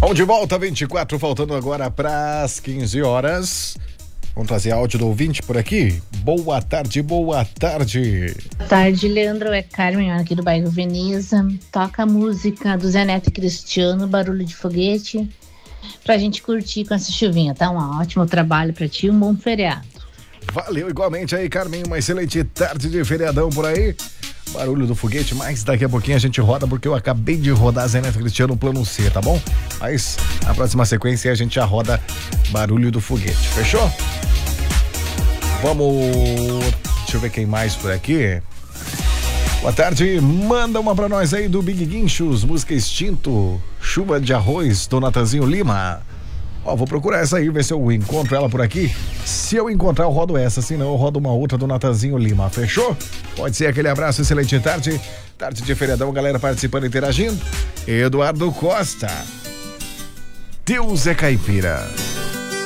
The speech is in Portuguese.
Vamos de volta, 24, faltando agora para as 15 horas. Vamos trazer áudio do ouvinte por aqui. Boa tarde, boa tarde. Boa tarde, Leandro. É Carmen, aqui do bairro Veneza. Toca a música do Zé Neto e Cristiano, Barulho de Foguete, pra gente curtir com essa chuvinha, tá? Um ótimo trabalho pra ti, um bom feriado. Valeu, igualmente aí, Carmen. Uma excelente tarde de feriadão por aí. Barulho do Foguete, mas daqui a pouquinho a gente roda, porque eu acabei de rodar Zé Neto e Cristiano plano C, tá bom? Mas na próxima sequência a gente já roda Barulho do Foguete, fechou? Vamos... Deixa eu ver quem mais por aqui. Boa tarde, manda uma pra nós aí do Big Guinchos, música Extinto, Chuva de Arroz, do Natanzinho Lima. Ó, vou procurar essa aí, ver se eu encontro ela por aqui. Se eu encontrar, eu rodo essa, se não, eu rodo uma outra do Natanzinho Lima, fechou? Pode ser, aquele abraço, excelente tarde. Tarde de feriadão, galera participando, interagindo. Eduardo Costa. Deus é caipira.